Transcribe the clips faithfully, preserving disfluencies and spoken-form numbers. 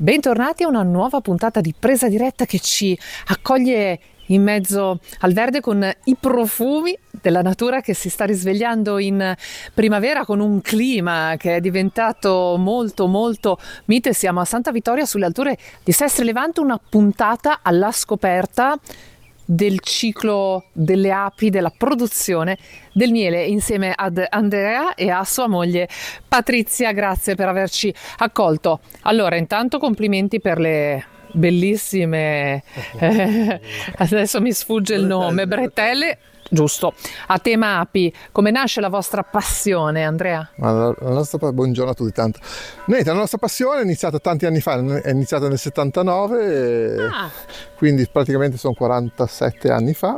Bentornati a una nuova puntata di Presa Diretta che ci accoglie in mezzo al verde con i profumi della natura che si sta risvegliando in primavera con un clima che è diventato molto molto mite. Siamo a Santa Vittoria sulle alture di Sestri Levante, una puntata alla scoperta del ciclo delle api, della produzione del miele, insieme ad Andrea e a sua moglie Patrizia. Grazie per averci accolto. Allora, intanto complimenti per le bellissime eh, adesso mi sfugge il nome, bretelle, giusto, a tema api. Come nasce la vostra passione, Andrea? La, la nostra, buongiorno a tutti. Tanto Niente, la nostra passione è iniziata tanti anni fa, è iniziata nel settantanove, ah. Quindi praticamente sono quarantasette anni fa.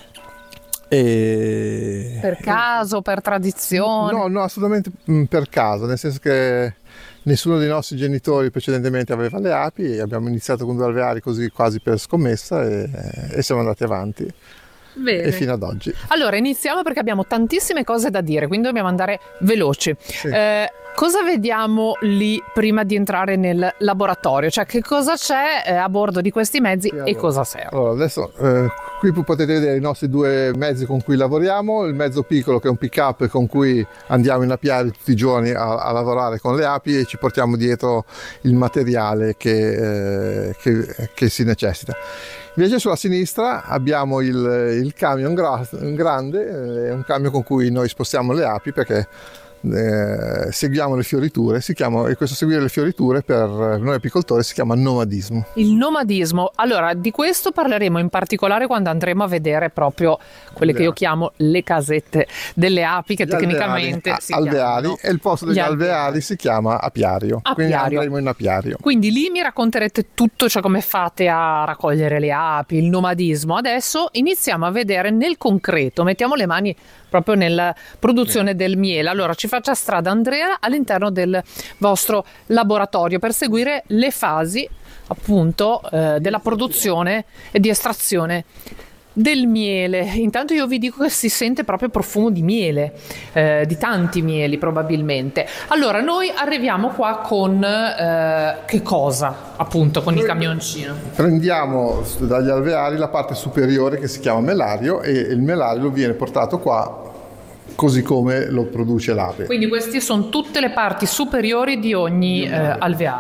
E... Per caso, per tradizione? No, no, assolutamente per caso, nel senso che nessuno dei nostri genitori precedentemente aveva le api e abbiamo iniziato con due alveari così quasi per scommessa e, e siamo andati avanti. Bene. E fino ad oggi. Allora iniziamo perché abbiamo tantissime cose da dire, quindi dobbiamo andare veloci. Sì. Eh, cosa vediamo lì prima di entrare nel laboratorio? Cioè che cosa c'è eh, a bordo di questi mezzi sì, allora, e cosa serve? Allora, adesso eh, qui potete vedere i nostri due mezzi con cui lavoriamo. Il mezzo piccolo che è un pick up con cui andiamo in apiario tutti i giorni a, a lavorare con le api e ci portiamo dietro il materiale che, eh, che, che si necessita. Invece sulla sinistra abbiamo il, il camion gra- grande, è un camion con cui noi spostiamo le api perché eh, seguiamo le fioriture, si chiama, e questo seguire le fioriture per noi apicoltori si chiama nomadismo. Il nomadismo, allora di questo parleremo in particolare quando andremo a vedere proprio quelle le che io chiamo le casette delle api, che gli tecnicamente alveari, si alveari, chiamano e il posto degli alveari. alveari si chiama apiario, apiario, quindi andremo in apiario. Quindi lì mi racconterete tutto, cioè come fate a raccogliere le api, il nomadismo. Adesso iniziamo a vedere nel concreto, mettiamo le mani proprio nella produzione del miele. Allora ci faccia strada Andrea all'interno del vostro laboratorio per seguire le fasi appunto eh, della produzione e di estrazione del miele. Intanto io vi dico che si sente proprio profumo di miele, eh, di tanti mieli probabilmente. Allora noi arriviamo qua con eh, che cosa? Appunto con il camioncino. Prendiamo dagli alveari la parte superiore che si chiama melario e il melario viene portato qua così come lo produce l'ape. Quindi queste sono tutte le parti superiori di ogni eh, alveare.